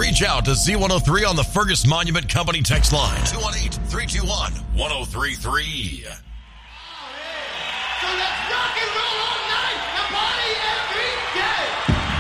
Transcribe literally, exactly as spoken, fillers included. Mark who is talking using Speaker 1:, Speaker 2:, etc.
Speaker 1: Reach out to Z one oh three on the Fergus Monument Company text line, two one eight, three two one, one oh three three.
Speaker 2: So let's rock it!